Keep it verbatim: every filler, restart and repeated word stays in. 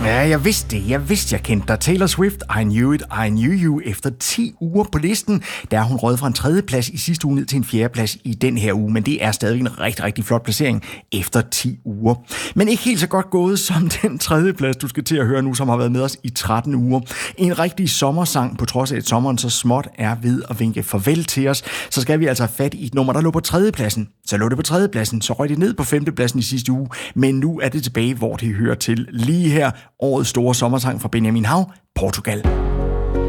Ja, jeg vidste det. Jeg vidste, jeg kendte dig. Taylor Swift, I Knew It, I Knew You. Efter ti uger på listen, der er hun røget fra en tredjeplads i sidste uge ned til en fjerdeplads i den her uge. Men det er stadig en rigtig, rigtig flot placering efter ti uger. Men ikke helt så godt gået som den tredjeplads, du skal til at høre nu, som har været med os i tretten uger. En rigtig sommersang, på trods af at sommeren så småt er ved at vinke farvel til os. Så skal vi altså have fat i et nummer, der lå på tredjepladsen. Så lå det på tredjepladsen, så røg det ned på femtepladsen i sidste uge. Men nu er det tilbage, hvor det hører til lige her. Årets store sommersang fra Benjamin Hav, Portugal.